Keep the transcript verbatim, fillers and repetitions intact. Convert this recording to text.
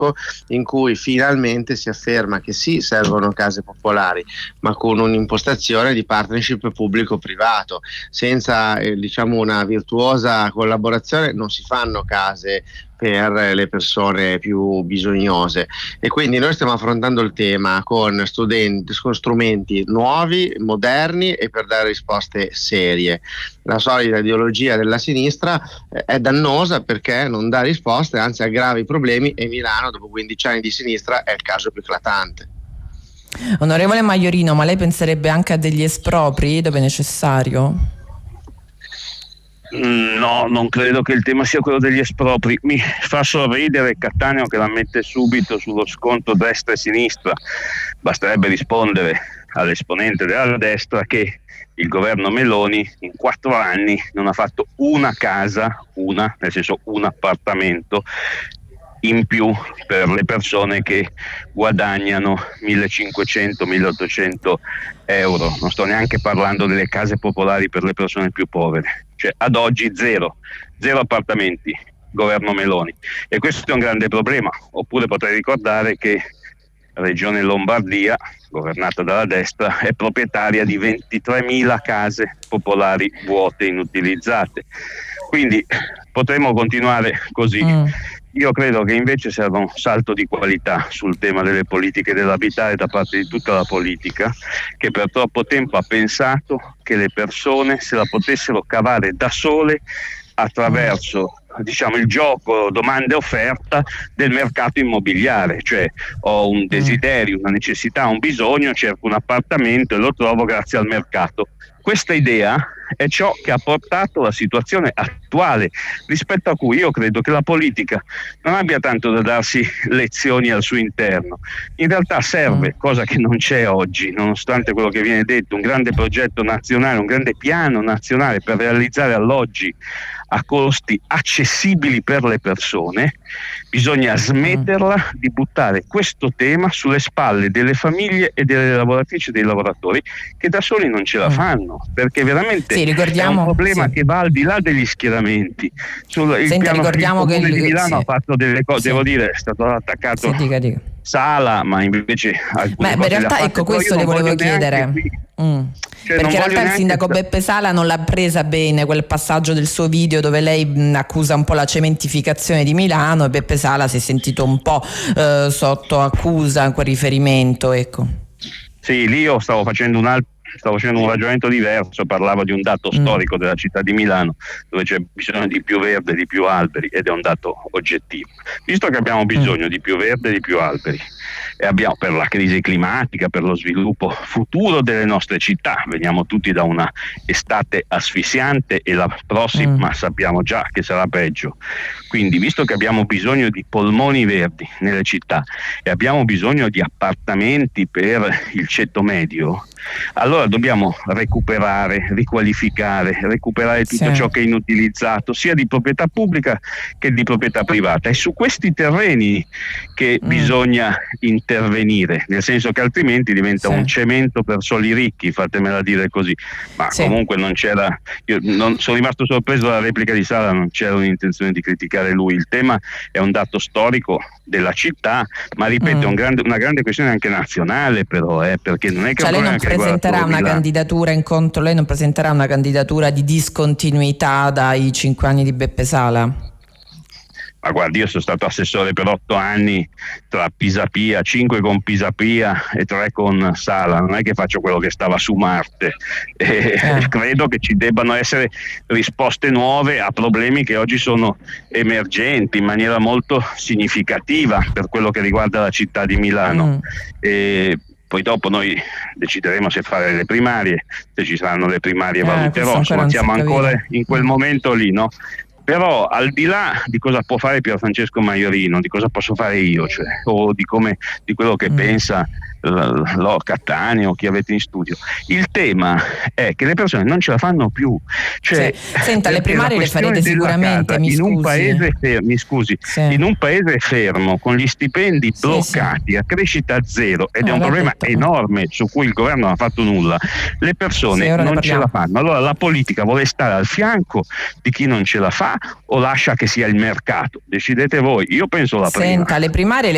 politico in cui finalmente si afferma che sì, servono case popolari, ma con un'impostazione di partnership pubblico-privato. Senza eh, diciamo una virtuosa collaborazione non si fanno case per le persone più bisognose, e quindi noi stiamo affrontando il tema con studenti, con strumenti nuovi, moderni e per dare risposte serie. La solita ideologia della sinistra eh, è dannosa perché non dà risposte, anzi aggrava i problemi, e Milano dopo quindici anni di sinistra è il caso più eclatante. Onorevole Maiorino, ma lei penserebbe anche a degli espropri dove è necessario? No, non credo che il tema sia quello degli espropri. Mi fa sorridere Cattaneo che la mette subito sullo scontro destra e sinistra. Basterebbe rispondere all'esponente della destra che il governo Meloni in quattro anni non ha fatto una casa, una, nel senso un appartamento in più per le persone che guadagnano millecinquecento milleottocento euro. Non sto neanche parlando delle case popolari per le persone più povere. Cioè ad oggi zero, zero appartamenti, governo Meloni, e questo è un grande problema. Oppure potrei ricordare che la regione Lombardia, governata dalla destra, è proprietaria di ventitremila case popolari vuote, inutilizzate. Quindi potremmo continuare così. Mm. Io credo che invece serva un salto di qualità sul tema delle politiche dell'abitare da parte di tutta la politica, che per troppo tempo ha pensato che le persone se la potessero cavare da sole attraverso, diciamo, il gioco domanda e offerta del mercato immobiliare. Cioè ho un desiderio, una necessità, un bisogno, cerco un appartamento e lo trovo grazie al mercato. Questa idea è ciò che ha portato alla situazione attuale, rispetto a cui io credo che la politica non abbia tanto da darsi lezioni al suo interno. In realtà serve, cosa che non c'è oggi, nonostante quello che viene detto, un grande progetto nazionale, un grande piano nazionale per realizzare alloggi a costi accessibili per le persone. Bisogna smetterla di buttare questo tema sulle spalle delle famiglie e delle lavoratrici e dei lavoratori che da soli non ce la fanno, perché veramente sì, ricordiamo, è un problema sì. che va al di là degli schieramenti. Sul, il Senta, piano ricordiamo il che il, di Milano sì. ha fatto delle cose, sì. devo dire, è stato attaccato sì, dica, dica. Sala, ma invece Beh, in realtà ecco questo le volevo chiedere. Mm. Cioè, perché in realtà il sindaco sta... Beppe Sala non l'ha presa bene quel passaggio del suo video dove lei mh, accusa un po' la cementificazione di Milano, e Beppe Sala si è sentito un po' eh, sotto accusa in quel riferimento, ecco. Sì, lì io stavo facendo un altro Stavo facendo un ragionamento diverso, parlavo di un dato mm. storico della città di Milano, dove c'è bisogno di più verde, di più alberi, ed è un dato oggettivo. Visto che abbiamo bisogno mm. di più verde e di più alberi, e abbiamo, per la crisi climatica, per lo sviluppo futuro delle nostre città, veniamo tutti da una estate asfissiante e la prossima mm. sappiamo già che sarà peggio. Quindi, visto che abbiamo bisogno di polmoni verdi nelle città e abbiamo bisogno di appartamenti per il ceto medio, allora dobbiamo recuperare, riqualificare, recuperare tutto sì. ciò che è inutilizzato, sia di proprietà pubblica che di proprietà privata. È su questi terreni che mm. bisogna intervenire, nel senso che altrimenti diventa sì. un cemento per soli ricchi, fatemela dire così. Ma sì. comunque non c'era, io non, sono rimasto sorpreso dalla replica di Sala, non c'era un'intenzione di criticare lui. Il tema è un dato storico della città, ma ripeto mm. è un grande, una grande questione anche nazionale, però eh, perché non è che cioè, lei non presenterà una candidatura in contro, lei non presenterà una candidatura di discontinuità dai cinque anni di Beppe Sala? Ma guardi, io sono stato assessore per otto anni tra Pisapia, cinque con Pisapia e tre con Sala, non è che faccio quello che stava su Marte. E eh. credo che ci debbano essere risposte nuove a problemi che oggi sono emergenti in maniera molto significativa per quello che riguarda la città di Milano. Mm. E poi dopo noi decideremo se fare le primarie, se ci saranno le primarie eh, valuterò, insomma siamo ancora in quel momento lì, no? Però al di là di cosa può fare Pier Francesco Maiorino, di cosa posso fare io, cioè, o di come di quello che mm. pensa lo Cattaneo, chi avete in studio, il tema è che le persone non ce la fanno più. Cioè, sì. Senta, le primarie le farete sicuramente, mi in scusi. Un paese fermo, mi scusi, sì. in un paese fermo con gli stipendi sì, bloccati sì. a crescita zero, ed ah, è un problema detto. enorme su cui il governo non ha fatto nulla, le persone sì, non ce la fanno. Allora la politica vuole stare al fianco di chi non ce la fa o lascia che sia il mercato? Decidete voi. Io penso la prima. Senta, le primarie le